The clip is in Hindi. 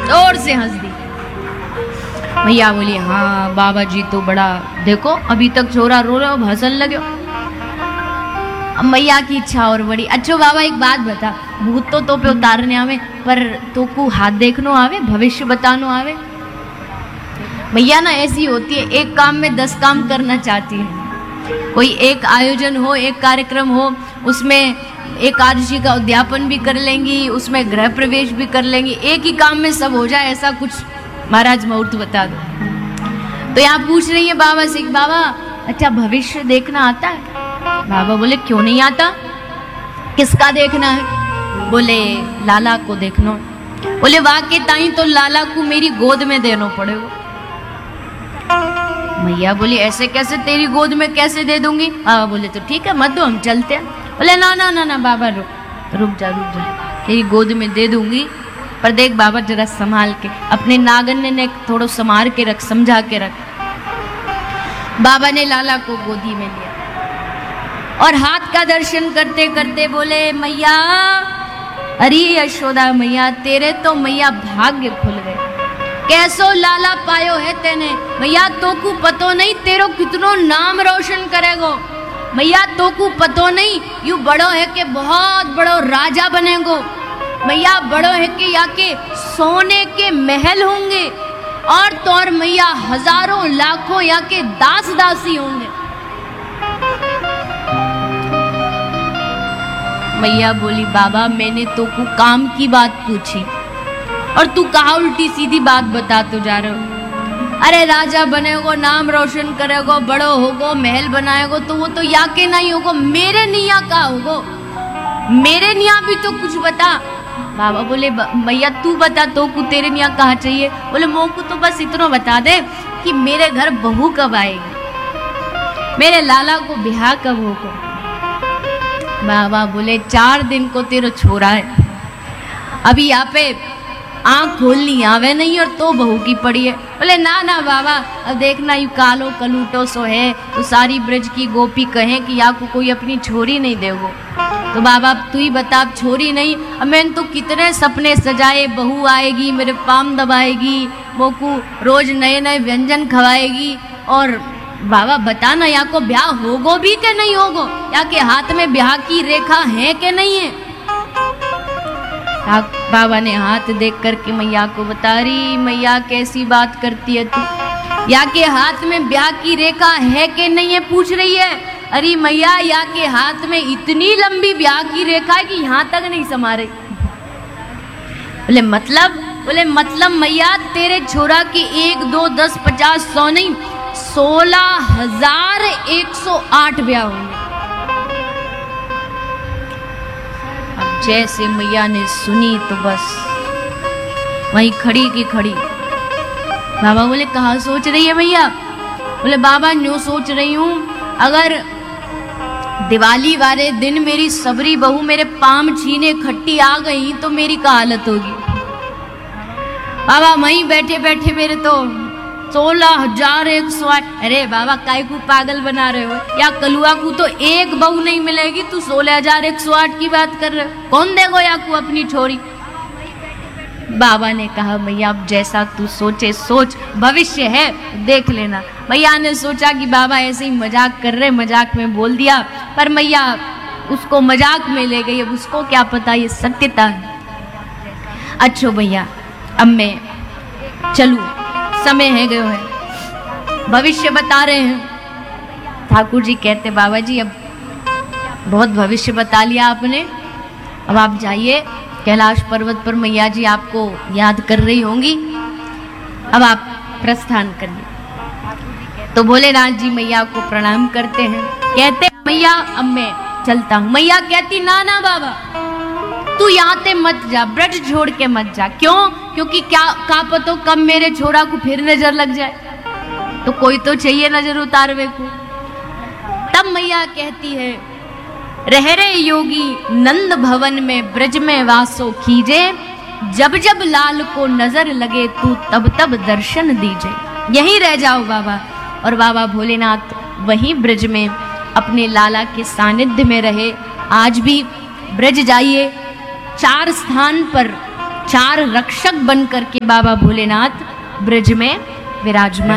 जोर से हंस दी। मैया बोली हाँ बाबा जी तो बड़ा, देखो अभी तक छोरा रो रहे हो, हंसन लगे। अब मैया की इच्छा और बड़ी, अच्छो बाबा एक बात बता, भूत तो पे उतारने आवे पर तो को हाथ देखनो आवे, भविष्य बतानो आवे? मैया ना ऐसी होती है, एक काम में 10 काम करना चाहती है। कोई एक आयोजन हो, एक कार्यक्रम हो, उसमें एकादशी का उद्यापन भी कर लेंगी, उसमें गृह प्रवेश भी कर लेंगी, एक ही काम में सब हो जाए, ऐसा कुछ महाराज मुहूर्त बता दो। तो यहाँ पूछ रही है बाबा से, बाबा अच्छा भविष्य देखना आता है? बाबा बोले क्यों नहीं आता, किसका देखना है? बोले लाला को देखना। बोले वाकई ताई तो लाला को मेरी गोद में देना पड़ेगा। मैया बोली ऐसे कैसे, तेरी गोद में कैसे दे दूंगी? बाबा बोले तो ठीक है मत दो, हम चलते हैं। बोले ना ना ना ना बाबा रुक जा, तेरी गोद में दे दूंगी, पर देख बाबा जरा संभाल के, अपने नागन ने थोड़ा संभाल के रख, समझा के रख। बाबा ने लाला को गोदी में लिया और हाथ का दर्शन करते करते बोले मैया, अरे यशोदा मैया तेरे तो मैया भाग्य खुल गए, कैसो लाला पायो है तेने मैया, तो को पतो नहीं तेरो कितनो नाम रोशन करेगो मैया, तो को पतो नहीं यू बड़ो है के बहुत बड़ो राजा बनेगो मैया, बड़ो है कि या के सोने के महल होंगे और तोर मैया हजारों लाखों या के दास दासी होंगे। मैया बोली बाबा मैंने तो को काम की बात पूछी और तू कहा उल्टी सीधी बात बता तो जा रहे हो। अरे राजा बनेगो, नाम रोशन करेगो, बड़ो होगो, महल बनाएगो, तो वो तो या के नहीं होगो, मेरे निया का होगो, मेरे निया भी तो कुछ बता। बाबा बोले भैया तू बता, तो को तेरे निया कहाँ चाहिए? बोले मो को तो बस इतना बता दे कि मेरे घर बहू कब आएगी, मेरे लाला को ब्याह कब होगा। बाबा बोले 4 दिन को तेरा छोरा है, अभी यहाँ पे आँख खोलनी आवे नहीं और तो बहू की पड़ी है। बोले ना ना बाबा, अब देखना यू कालो कलूटो सो है तो सारी ब्रज की गोपी कहें कि या को कोई अपनी छोरी नहीं देगो। तो बाबा तू ही बता, अब छोरी नहीं, अब मैंने तो कितने सपने सजाए, बहू आएगी मेरे पाम दबाएगी, वो को रोज नए नए व्यंजन खवाएगी, और बाबा बताना या को ब्याह होगो भी के नहीं होगो, या के हाथ में ब्याह की रेखा है के नहीं है? बाबा ने हाथ देख करके मैया को बता रही, मैया कैसी बात करती है तू, या के हाथ में ब्याह की रेखा है कि नहीं है पूछ रही है। अरे मैया या के हाथ में इतनी लंबी ब्याह की रेखा है कि यहाँ तक नहीं समा रही। बोले मतलब मैया तेरे छोरा की 1 2 10 50 100 नहीं 16,108 ब्याह होंगे। जैसे मैया ने सुनी तो बस वहीं खड़ी की खड़ी। बाबा बोले कहाँ सोच रही है मैया? बोले बाबा न्यू सोच रही हूँ, अगर दिवाली वाले दिन मेरी सबरी बहू मेरे पाम छीने खट्टी आ गई तो मेरी क्या हालत होगी। बाबा वहीं बैठे बैठे मेरे तो 16,108। अरे बाबा काय को पागल बना रहे हो, या कलुआ को तो एक बहू नहीं मिलेगी, तू 16,108 की बात कर रहे हो, कौन देगो या को अपनी छोरी। बाबा ने कहा मैया अब जैसा तू सोचे सोच, भविष्य है देख लेना। मैया ने सोचा कि बाबा ऐसे ही मजाक कर रहे, मजाक में बोल दिया, पर मैया उसको मजाक में ले गई, अब उसको क्या पता ये सत्यता है। अच्छो भैया अब मैं चलूं, समय है गयो है, भविष्य बता रहे हैं। ठाकुर जी कहते बाबा जी अब बहुत भविष्य बता लिया आपने, अब आप जाइए, कैलाश पर्वत पर मैया जी आपको याद कर रही होंगी, अब आप प्रस्थान करिए। तो भोलेनाथ जी मैया को प्रणाम करते हैं, कहते मैया अब मैं चलता हूँ। मैया कहती ना ना बाबा तू यहाँ ते मत जा, ब्रज छोड़ के मत जा। क्यों? क्योंकि क्या पतो कब मेरे छोरा को फिर नजर लग जाए, तो कोई तो चाहिए नजर उतारवे को। तब मैया कहती है रह रे योगी नंद भवन में ब्रज में वासो कीजे, जब जब लाल को नजर लगे तू तब तब दर्शन दीजे। यहीं रह जाओ बाबा। और बाबा भोलेनाथ वहीं ब्रज में अपने लाला के सानिध्य में रहे। आज भी ब्रज जाइए, 4 स्थान पर चार रक्षक बन करके बाबा भोलेनाथ ब्रज में विराजमान